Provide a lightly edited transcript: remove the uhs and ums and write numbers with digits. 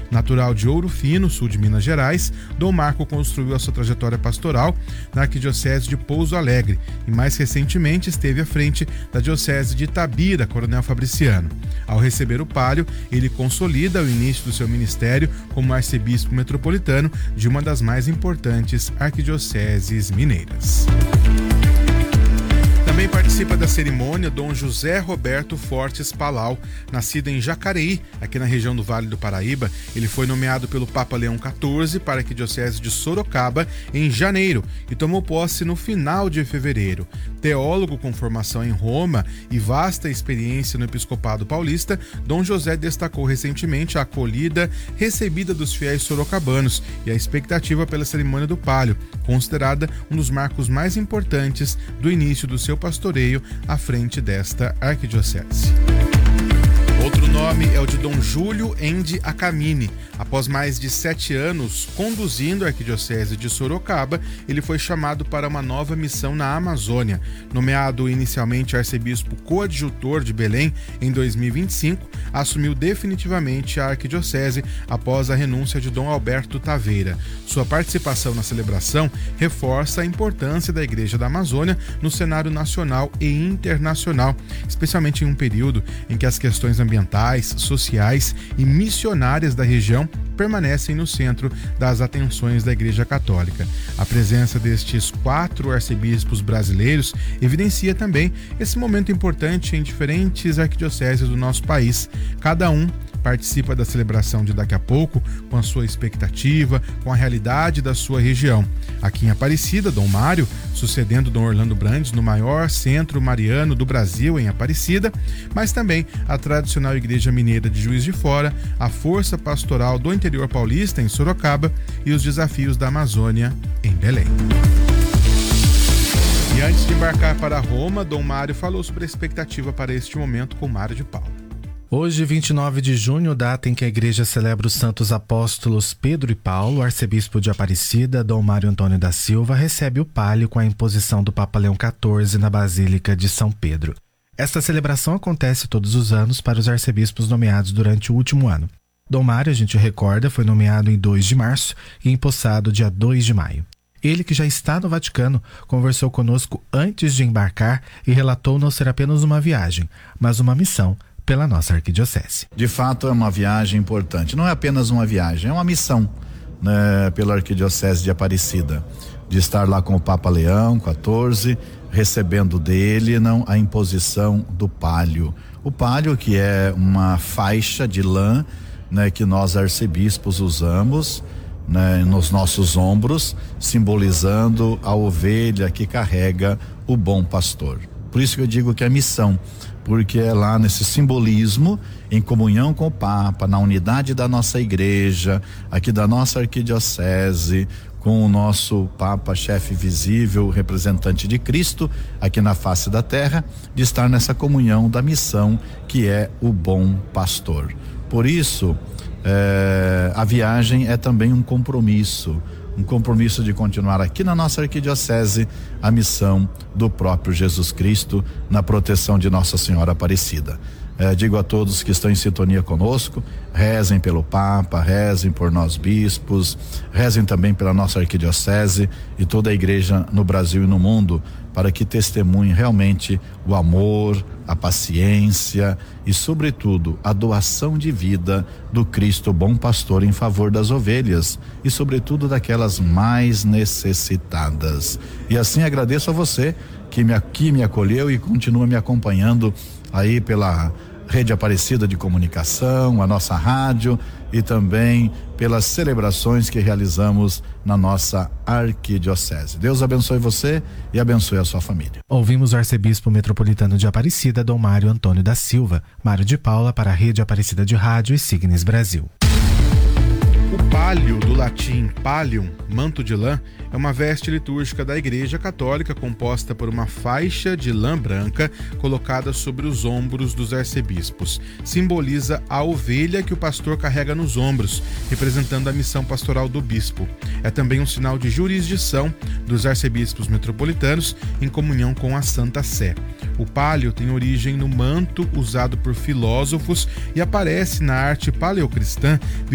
Natural de Ouro Fino, sul de Minas Gerais, Dom Marco construiu a sua trajetória pastoral na Arquidiocese de Pouso Alegre e mais recentemente esteve à frente da Diocese de Itabira, Coronel Fabriciano. Ao receber o pálio, ele consolida o início do seu ministério como arcebispo metropolitano de uma das mais importantes arquidioceses mineiras. Também participa da cerimônia Dom José Roberto Fortes Palau, nascido em Jacareí, aqui na região do Vale do Paraíba. Ele foi nomeado pelo Papa Leão XIV para a Arquidiocese de Sorocaba em janeiro e tomou posse no final de fevereiro. Teólogo com formação em Roma e vasta experiência no episcopado paulista, Dom José destacou recentemente a acolhida recebida dos fiéis sorocabanos e a expectativa pela cerimônia do pálio, considerada um dos marcos mais importantes do início do seu pastoreio à frente desta arquidiocese. Outro nome é o de Dom Júlio Endi Acamini. Após mais de 7 anos conduzindo a Arquidiocese de Sorocaba, ele foi chamado para uma nova missão na Amazônia. Nomeado inicialmente arcebispo coadjutor de Belém em 2025, assumiu definitivamente a Arquidiocese após a renúncia de Dom Alberto Taveira. Sua participação na celebração reforça a importância da Igreja da Amazônia no cenário nacional e internacional, especialmente em um período em que as questões ambientais, sociais e missionárias da região permanecem no centro das atenções da Igreja Católica. A presença destes 4 arcebispos brasileiros evidencia também esse momento importante em diferentes arquidioceses do nosso país. Cada um participa da celebração de daqui a pouco com a sua expectativa, com a realidade da sua região. Aqui em Aparecida, Dom Mário, sucedendo Dom Orlando Brandes no maior centro mariano do Brasil, em Aparecida, mas também a tradicional Igreja Mineira de Juiz de Fora, a Força Pastoral do Interior Paulista, em Sorocaba, e os desafios da Amazônia, em Belém. E antes de embarcar para Roma, Dom Mário falou sobre a expectativa para este momento com Mário de Paula. Hoje, 29 de junho, data em que a Igreja celebra os santos apóstolos Pedro e Paulo, arcebispo de Aparecida, Dom Mário Antônio da Silva, recebe o pálio com a imposição do Papa Leão XIV na Basílica de São Pedro. Esta celebração acontece todos os anos para os arcebispos nomeados durante o último ano. Dom Mário, a gente recorda, foi nomeado em 2 de março e empossado dia 2 de maio. Ele, que já está no Vaticano, conversou conosco antes de embarcar e relatou não ser apenas uma viagem, mas uma missão pela nossa arquidiocese. De fato, é uma viagem importante. Não é apenas uma viagem, é uma missão, né, pela arquidiocese de Aparecida, de estar lá com o Papa Leão XIV, recebendo dele a imposição do pálio. O pálio, que é uma faixa de lã, né, que nós arcebispos usamos, né, nos nossos ombros, simbolizando a ovelha que carrega o bom pastor. Por isso que eu digo que é missão, porque é lá nesse simbolismo, em comunhão com o Papa, na unidade da nossa igreja, aqui da nossa arquidiocese, com o nosso Papa, chefe visível, representante de Cristo, aqui na face da terra, de estar nessa comunhão da missão que é o bom pastor. Por isso, a viagem é também um compromisso de continuar aqui na nossa arquidiocese a missão do próprio Jesus Cristo na proteção de Nossa Senhora Aparecida. Digo a todos que estão em sintonia conosco, rezem pelo Papa, rezem por nós bispos, rezem também pela nossa arquidiocese e toda a igreja no Brasil e no mundo, para que testemunhe realmente o amor, a paciência e, sobretudo, a doação de vida do Cristo bom pastor em favor das ovelhas e, sobretudo, daquelas mais necessitadas. E assim agradeço a você que me acolheu e continua me acompanhando aí pela Rede Aparecida de Comunicação, a nossa rádio e também pelas celebrações que realizamos na nossa arquidiocese. Deus abençoe você e abençoe a sua família. Ouvimos o arcebispo metropolitano de Aparecida, Dom Mário Antônio da Silva. Mário de Paula para a Rede Aparecida de Rádio e Signes Brasil. O pálio, do latim pallium, manto de lã, é uma veste litúrgica da Igreja Católica composta por uma faixa de lã branca colocada sobre os ombros dos arcebispos. Simboliza a ovelha que o pastor carrega nos ombros, representando a missão pastoral do bispo. É também um sinal de jurisdição dos arcebispos metropolitanos em comunhão com a Santa Sé. O pálio tem origem no manto usado por filósofos e aparece na arte paleocristã,